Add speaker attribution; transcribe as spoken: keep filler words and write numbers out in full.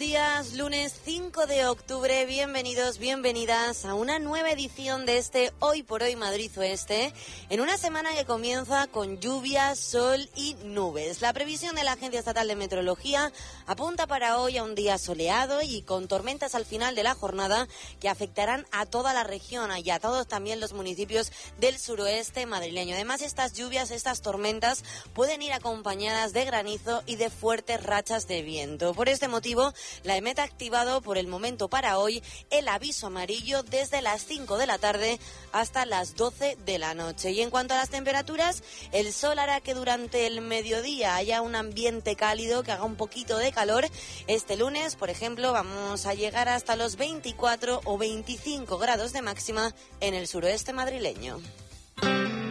Speaker 1: días, lunes cinco de octubre, bienvenidos, bienvenidas a una nueva edición de este Hoy por Hoy Madrid Oeste, en una semana que comienza con lluvia, sol y nubes. La previsión de la Agencia Estatal de Meteorología apunta para hoy a un día soleado y con tormentas al final de la jornada que afectarán a toda la región y a todos también los municipios del suroeste madrileño. Además, estas lluvias, estas tormentas pueden ir acompañadas de granizo y de fuertes rachas de viento. Por este motivo, la EMET ha activado por el momento para hoy el aviso amarillo desde las cinco de la tarde hasta las doce de la noche. Y en cuanto a las temperaturas, el sol hará que durante el mediodía haya un ambiente cálido, que haga un poquito de calor. Este lunes, por ejemplo, vamos a llegar hasta los veinticuatro o veinticinco grados de máxima en el suroeste madrileño.